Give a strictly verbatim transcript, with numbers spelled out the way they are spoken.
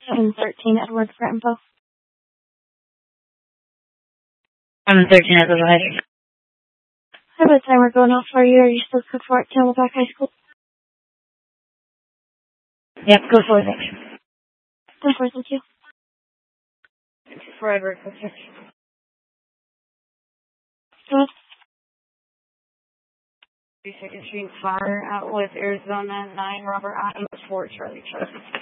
seven thirteen Edward for info. seven thirteen Edward, go ahead. I have a timer going off for you. Are you still good for it? Camelback High School? Yep, go for it. Go for it, thank you. For Edward, go for it. Go ahead. Second Street Fire out with Arizona nine Robert Adams four Charlie Charlie.